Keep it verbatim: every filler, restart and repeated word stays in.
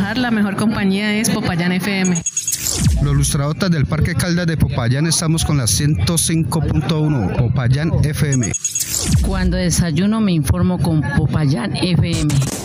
trabajar, la mejor compañía es Popayán F M. Los lustradotas del Parque Caldas de Popayán estamos con la ciento cinco punto uno, Popayán F M. Cuando desayuno me informo con Popayán F M.